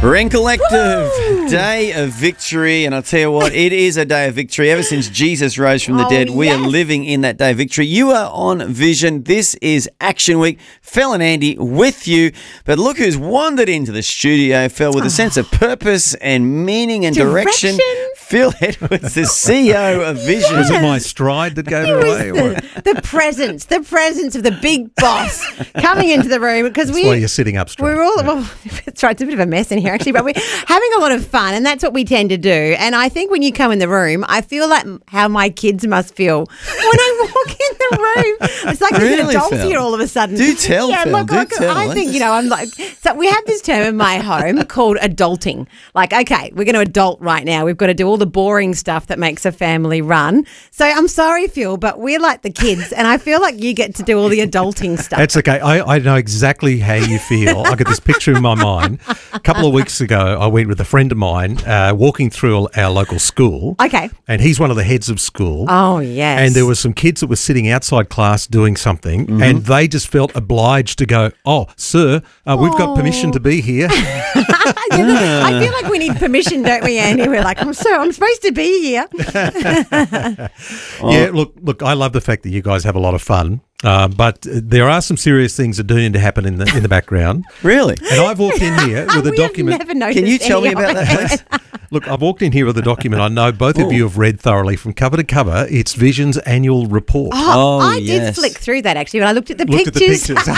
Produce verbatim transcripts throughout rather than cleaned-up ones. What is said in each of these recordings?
Ring Collective, Woo! Day of Victory. And I'll tell you what, it is a day of victory. Ever since Jesus rose from the oh, dead, we yes. are living in that day of victory. You are on Vision. This is Action Week. Phil and Andy with you. But look who's wandered into the studio, Phil, with a sense of purpose and meaning and direction. Direction. Phil Edwards, the C E O of Vision. Was it my stride that gave It it was away? or what? the, the presence, the presence of the big boss coming into the room because That's we. why you're sitting up straight. We're all Yeah. well. It's right. It's a bit of a mess in here actually, but we're having a lot of fun, and that's what we tend to do. And I think when you come in the room, I feel like how my kids must feel when I walk in the room. It's like there's Really, an adult Phil? here all of a sudden. Do tell, yeah, Phil, look, do look, tell. I think you know. I'm like, so we have this term in my home called adulting. Like, okay, we're going to adult right now. We've got to do all the boring stuff that makes a family run. So I'm sorry, Phil, but we're like the kids, and I feel like you get to do all the adulting stuff. That's okay. I, I know exactly how you feel. I got this picture in my mind. A couple of weeks ago, I went with a friend of mine uh, walking through our local school. Okay. And he's one of the heads of school. Oh, yes. And there were some kids that were sitting outside class doing something, Mm-hmm. and they just felt obliged to go, oh, sir, uh, we've got permission to be here. Yeah, I feel like we need permission, don't we, Andy? We're like, I'm so I'm supposed to be here. Yeah, look, look. I love the fact that you guys have a lot of fun, uh, but there are some serious things that do need to happen in the in the background. Really? And I've walked in here with a We document. have never noticed Can you tell me any about of that, it. please? Look, I've walked in here with a document I know both of Ooh. you have read thoroughly from cover to cover. It's Vision's annual report. Oh, Oh, I did yes. flick through that actually when I looked at the Looked pictures. at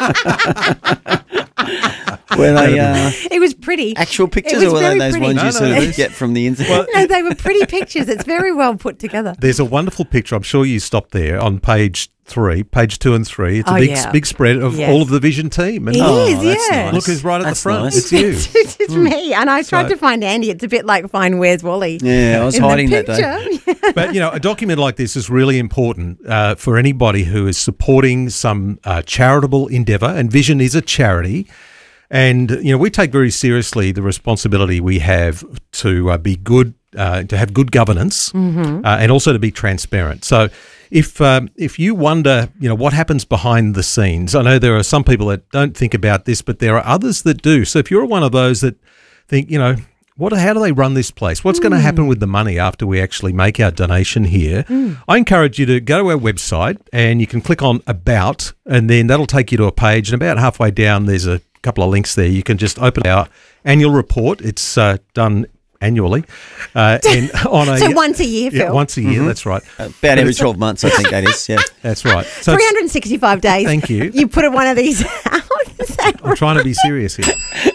the pictures. Were they uh, It was pretty. actual pictures It or was were they very those pretty. ones No, you no, sort of these- get from the internet? No, they were pretty pictures. It's very well put together. There's a wonderful picture. I'm sure you stopped there on page three, page two and three. It's a Oh, big, yeah. big spread of Yes. all of the Vision team. And It Oh, is, that's yeah. nice. look who's right at That's the front. nice. It's you. it's it's me. And I tried So- to find Andy. It's a bit like find Where's Wally. Yeah, I was in the hiding that day. picture. But, you know, a document like this is really important uh, for anybody who is supporting some uh, charitable endeavour, and Vision is a charity. And, you know, we take very seriously the responsibility we have to uh, be good, uh, to have good governance, uh, and also to be transparent. So if um, if you wonder, you know, what happens behind the scenes, I know there are some people that don't think about this, but there are others that do. So if you're one of those that think, you know, What? How do they run this place? What's mm. going to happen with the money after we actually make our donation here? Mm. I encourage you to go to our website and you can click on About, and then that'll take you to a page. And about halfway down, there's a couple of links there. You can just open our annual report. It's uh, done annually. Uh, and on a, So once a year, yeah, Phil. once a year, Mm-hmm. that's right. About every twelve months, I think that is. Yeah. That's right. So three it's- hundred sixty-five days. Thank you. You put one of these out. Is that I'm trying to be serious here.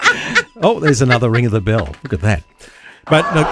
Oh, there's another ring of the bell. Look at that. But no,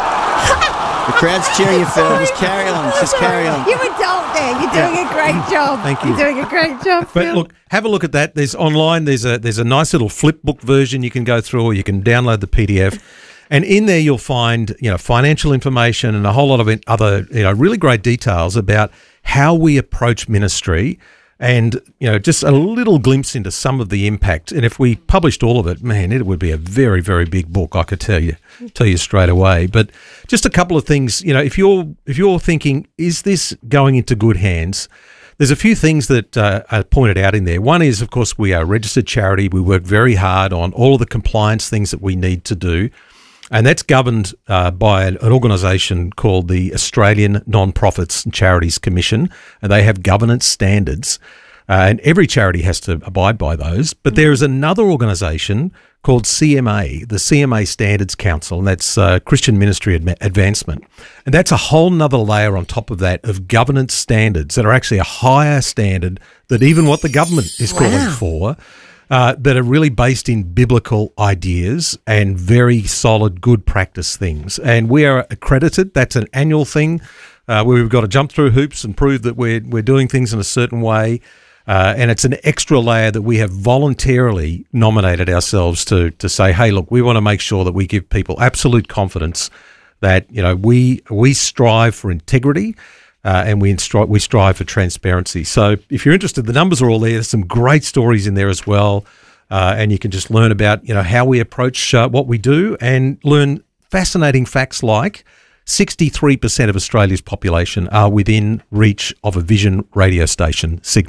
The crowd's cheering you, Phil. Just carry on. Just carry on. You're adult there. You're doing a great job. Thank you. You're doing a great job, But Phil. look, have a look at that. There's online. There's a there's a nice little flip book version you can go through, or you can download the P D F. And in there, you'll find you know financial information and a whole lot of it- other you know really great details about how we approach ministry, and you know just a little glimpse into some of the impact. And if we published all of it, man, it would be a very very big book. I could tell you tell you straight away. But just a couple of things. You know, if you're if you're thinking, is this going into good hands? There's a few things that uh, are pointed out in there. One is, of course, we are a registered charity. We work very hard on all of the compliance things that we need to do. And that's governed uh, by an, an organisation called the Australian Non-Profits and Charities Commission, and they have governance standards. Uh, and every charity has to abide by those. But there is another organisation called C M A, the C M A Standards Council, and that's uh, Christian Ministry Adma- Advancement. And that's a whole nother layer on top of that of governance standards that are actually a higher standard than even what the government is calling Wow. for. Uh, that are really based in biblical ideas and very solid, good practice things. And we are accredited. That's an annual thing uh, where we've got to jump through hoops and prove that we're we're doing things in a certain way. Uh, and it's an extra layer that we have voluntarily nominated ourselves to to say, hey, look, we want to make sure that we give people absolute confidence that you know we we strive for integrity. Uh, and we stri- we strive for transparency. So if you're interested, the numbers are all there. There's some great stories in there as well, uh, and you can just learn about you know how we approach uh, what we do, and learn fascinating facts like sixty-three percent of Australia's population are within reach of a Vision radio station signal.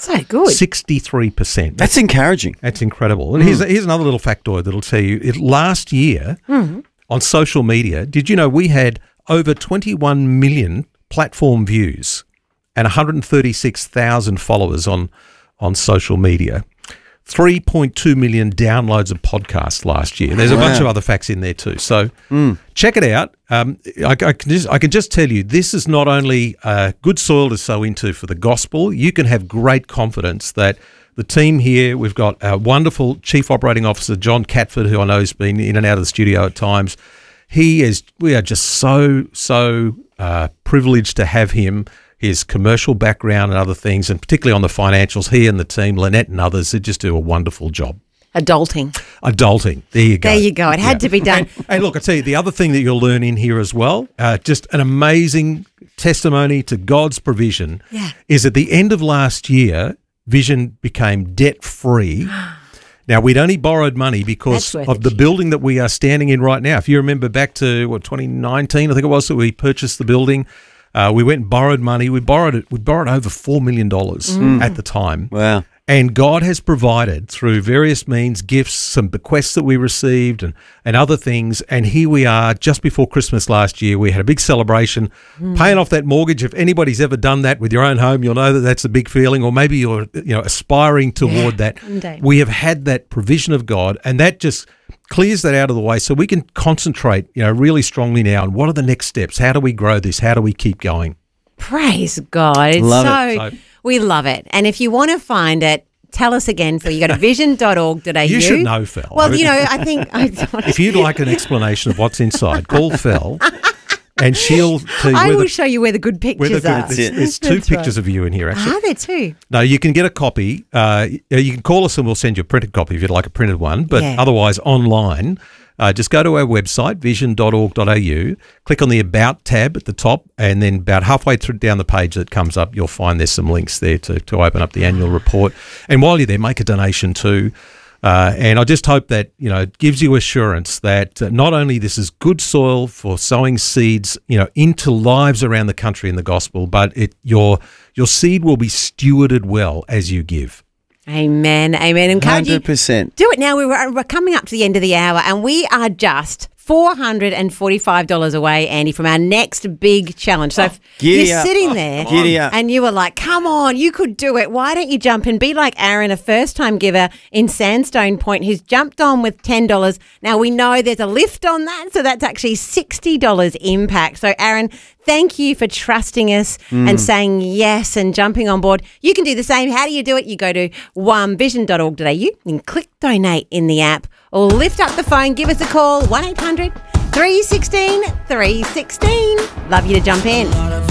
So good. sixty-three percent. That's encouraging. That's incredible. And mm. here's, here's another little factoid that'll tell you. It, last year mm-hmm. on social media, did you know we had over twenty-one million platform views and one hundred thirty-six thousand followers on, on social media? three point two million downloads of podcasts last year. There's a wow. bunch of other facts in there too. So mm. check it out. Um, I, I, can just, I can just tell you, this is not only uh, good soil to sow into for the gospel, you can have great confidence that the team here, we've got a wonderful Chief Operating Officer, John Catford, who I know has been in and out of the studio at times. He is, we are just so, so uh, privileged to have him. His commercial background and other things, and particularly on the financials, he and the team, Lynette and others, they just do a wonderful job. Adulting. Adulting. There you go. There you go. It had yeah. to be done. And, and look, I tell you, the other thing that you'll learn in here as well, uh, just an amazing testimony to God's provision, yeah. is at the end of last year, Vision became debt-free. Now, we'd only borrowed money because of the building that we are standing in right now. If you remember back to, what, twenty nineteen, I think it was, that we purchased the building. Uh, we went and borrowed money. We borrowed it. We borrowed over four million dollars mm. at the time. Wow. And God has provided through various means, gifts, some bequests that we received and, and other things. And here we are just before Christmas last year. We had a big celebration, mm. paying off that mortgage. If anybody's ever done that with your own home, you'll know that that's a big feeling, or maybe you're you know aspiring toward yeah, that. We have had that provision of God, and that just clears that out of the way so we can concentrate you know, really strongly now on what are the next steps? How do we grow this? How do we keep going? Praise God. It's love so, it. so we love it. And if you want to find it, tell us again. For you go to vision dot org dot a u. You should know, Fel. Well, you know, I think I don't. If you'd like an explanation of what's inside, call Fel. And she'll tell you I where will the, show you where the good pictures the, are. There's, there's two That's pictures right. of you in here, actually. Are there two? No, you can get a copy. Uh, you can call us and we'll send you a printed copy if you'd like a printed one. But yeah. otherwise, online, uh, just go to our website, vision dot org dot a u, click on the About tab at the top, and then about halfway through down the page that comes up, you'll find there's some links there to, to open up the annual report. And while you're there, make a donation too. Uh, and I just hope that, you know, it gives you assurance that uh, not only this is good soil for sowing seeds, you know, into lives around the country in the gospel, but it your your seed will be stewarded well as you give. Amen. Amen. Encourage one hundred percent. You. Do it now. We're, we're coming up to the end of the hour, and we are just four hundred forty-five dollars away, Andy, from our next big challenge. So if Giddy you're up. sitting there Giddy up. and you were like, come on, you could do it. Why don't you jump in? Be like Aaron, a first-time giver in Sandstone Point, who's jumped on with ten dollars. Now, we know there's a lift on that, so that's actually sixty dollars impact. So, Aaron, thank you for trusting us mm. and saying yes and jumping on board. You can do the same. How do you do it? You go to um, vision dot org dot a u and click donate in the app, or lift up the phone, give us a call, one eight hundred three one six three one six. Love you to jump in.